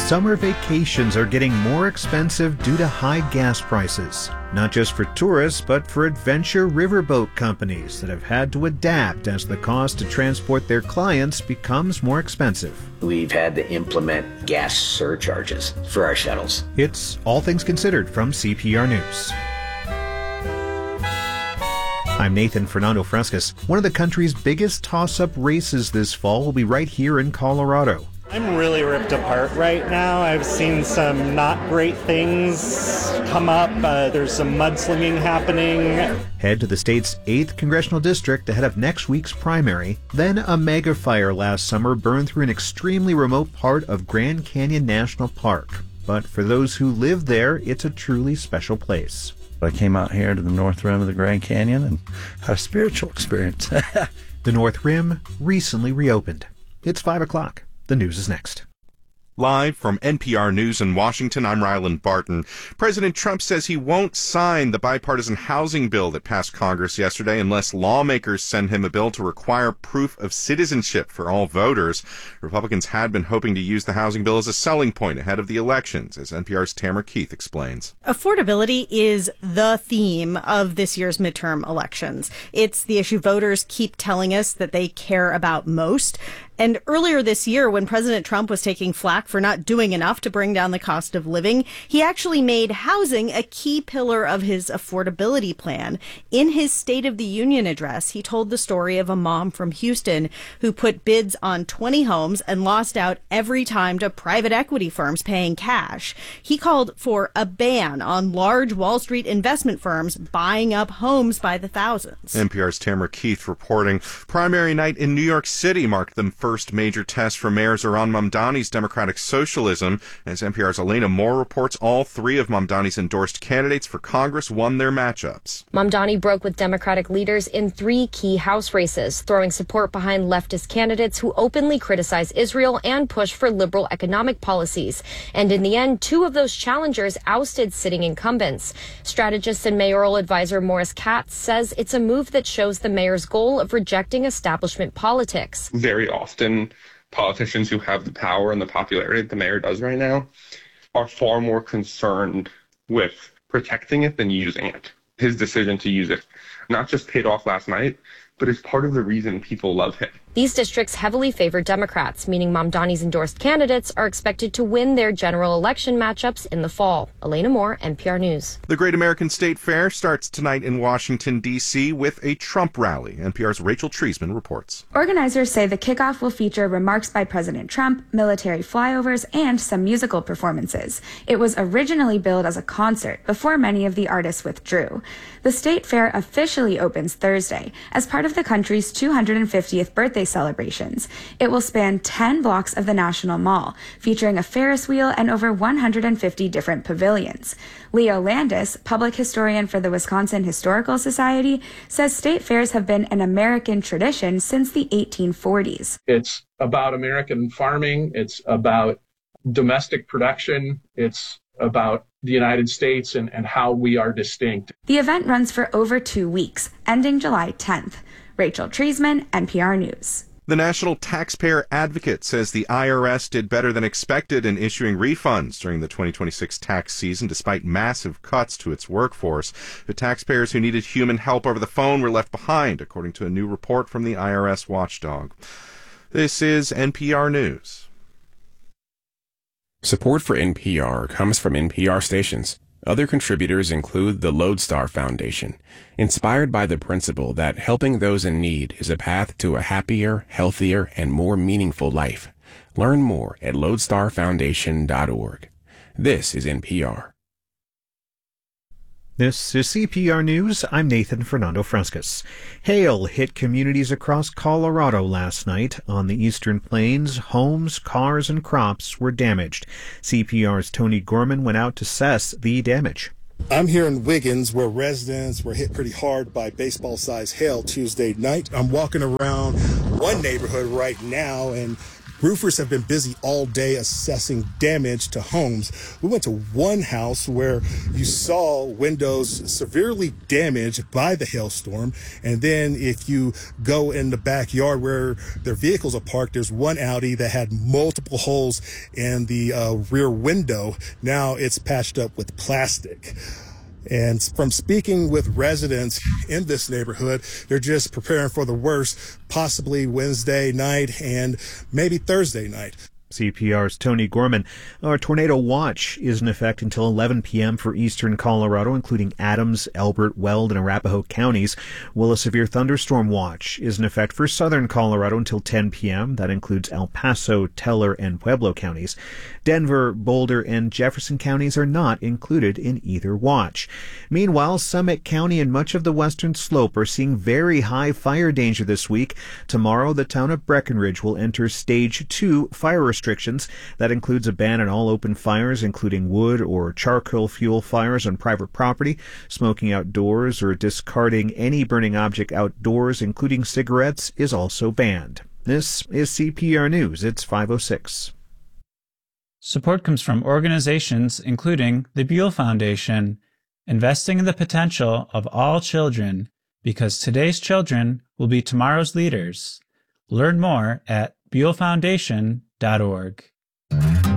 Summer vacations are getting more expensive due to high gas prices, not just for tourists, but for adventure riverboat companies that have had to adapt as the cost to transport their clients becomes more expensive. We've had to implement gas surcharges for our shuttles. It's All Things Considered from CPR News. I'm Nathan Fernando Frescas. One of the country's biggest toss-up races this fall will be right here in Colorado. I'm really ripped apart right now. I've seen some not great things come up. There's some mudslinging happening. Head to the state's 8th congressional district ahead of next week's primary. Then a mega fire last summer burned through an extremely remote part of Grand Canyon National Park. But for those who live there, it's a truly special place. I came out here to the North Rim of the Grand Canyon and had a spiritual experience. The North Rim recently reopened. It's 5 o'clock. The news is next. Live from NPR News in Washington, I'm Ryland Barton. President Trump says he won't sign the bipartisan housing bill that passed Congress yesterday unless lawmakers send him a bill to require proof of citizenship for all voters. Republicans had been hoping to use the housing bill as a selling point ahead of the elections, as NPR's Tamara Keith explains. Affordability is the theme of this year's midterm elections. It's the issue voters keep telling us that they care about most. And earlier this year, when President Trump was taking flack for not doing enough to bring down the cost of living, he actually made housing a key pillar of his affordability plan. In his State of the Union address, he told the story of a mom from Houston who put bids on 20 homes and lost out every time to private equity firms paying cash. He called for a ban on large Wall Street investment firms buying up homes by the thousands. NPR's Tamara Keith reporting. Primary night in New York City marked the first major test for Mayor Zohran Mamdani's Democratic Socialism. As NPR's Elena Moore reports, all three of Mamdani's endorsed candidates for Congress won their matchups. Mamdani broke with Democratic leaders in 3 key House races, throwing support behind leftist candidates who openly criticize Israel and push for liberal economic policies. And in the end, 2 of those challengers ousted sitting incumbents. Strategist and mayoral advisor Morris Katz says it's a move that shows the mayor's goal of rejecting establishment politics. Very often, politicians who have the power and the popularity that the mayor does right now are far more concerned with protecting it than using it. His decision to use it not just paid off last night, but is part of the reason people love him. These districts heavily favor Democrats, meaning Mamdani's endorsed candidates are expected to win their general election matchups in the fall. Elena Moore, NPR News. The Great American State Fair starts tonight in Washington, D.C. with a Trump rally. NPR's Rachel Treisman reports. Organizers say the kickoff will feature remarks by President Trump, military flyovers, and some musical performances. It was originally billed as a concert before many of the artists withdrew. The State Fair officially opens Thursday as part of the country's 250th birthday celebrations. It will span 10 blocks of the National Mall, featuring a Ferris wheel and over 150 different pavilions. Leo Landis, public historian for the Wisconsin Historical Society, says state fairs have been an American tradition since the 1840s. It's about American farming. It's about domestic production. It's about the United States and how we are distinct. The event runs for over 2 weeks, ending July 10th. Rachel Treisman, NPR News. The National Taxpayer Advocate says the IRS did better than expected in issuing refunds during the 2026 tax season, despite massive cuts to its workforce. The taxpayers who needed human help over the phone were left behind, according to a new report from the IRS watchdog. This is NPR News. Support for NPR comes from NPR stations. Other contributors include the Lodestar Foundation, inspired by the principle that helping those in need is a path to a happier, healthier, and more meaningful life. Learn more at lodestarfoundation.org. This is NPR. This is CPR News. I'm Nathan Fernando Frescas. Hail hit communities across Colorado last night. On the Eastern Plains, homes, cars, and crops were damaged. CPR's Tony Gorman went out to assess the damage. I'm here in Wiggins, where residents were hit pretty hard by baseball-sized hail Tuesday night. I'm walking around one neighborhood right now, and Roofers have been busy all day assessing damage to homes. We went to one house where you saw windows severely damaged by the hailstorm. And then if you go in the backyard where their vehicles are parked, there's one Audi that had multiple holes in the rear window. Now it's patched up with plastic. And from speaking with residents in this neighborhood, they're just preparing for the worst, possibly Wednesday night and maybe Thursday night. CPR's Tony Gorman. Our tornado watch is in effect until 11 p.m. for eastern Colorado, including Adams, Elbert, Weld, and Arapahoe counties, while a severe thunderstorm watch is in effect for southern Colorado until 10 p.m. That includes El Paso, Teller, and Pueblo counties. Denver, Boulder, and Jefferson counties are not included in either watch. Meanwhile, Summit County and much of the western slope are seeing very high fire danger this week. Tomorrow, the town of Breckenridge will enter Stage 2 fire restrictions. That includes a ban on all open fires, including wood or charcoal fuel fires on private property, smoking outdoors, or discarding any burning object outdoors, including cigarettes, is also banned. This is CPR News. It's 5:06. Support comes from organizations including the Buell Foundation, investing in the potential of all children, because today's children will be tomorrow's leaders. Learn more at buellfoundation.org.